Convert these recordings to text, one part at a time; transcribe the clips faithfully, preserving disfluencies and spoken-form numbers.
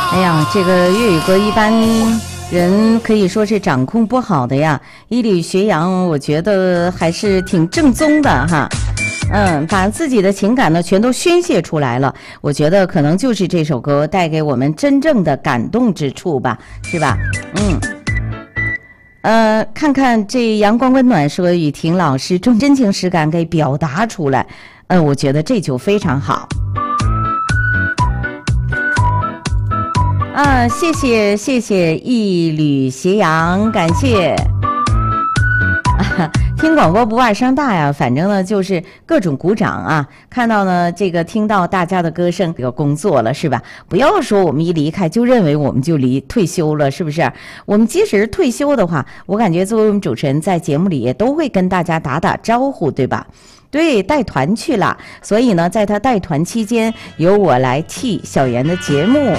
哎呀，这个粤语歌一般人可以说是掌控不好的呀。一缕斜阳，我觉得还是挺正宗的哈。嗯，把自己的情感呢全都宣泄出来了，我觉得可能就是这首歌带给我们真正的感动之处吧，是吧？嗯。呃，看看这阳光温暖说雨婷老师用真情实感给表达出来，呃，我觉得这就非常好。啊，谢谢谢谢一缕斜阳，感谢。啊，听广播不外声大呀，反正呢就是各种鼓掌啊，看到呢这个听到大家的歌声，这个工作了是吧？不要说我们一离开就认为我们就离退休了，是不是？我们即使是退休的话，我感觉作为我们主持人在节目里也都会跟大家打打招呼，对吧？对，带团去了，所以呢，在他带团期间，由我来替小妍的节目。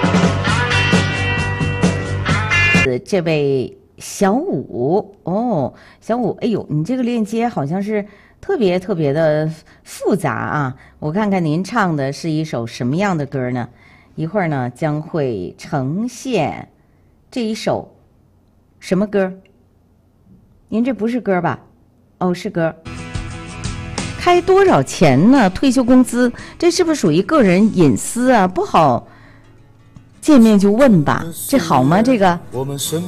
这位小五哦，小五，哎呦，你这个链接好像是特别特别的复杂啊！我看看您唱的是一首什么样的歌呢？一会儿呢将会呈现这一首什么歌？您这不是歌吧？哦，是歌。开多少钱呢？退休工资，这是不是属于个人隐私啊？不好见面就问吧，这好吗？这个。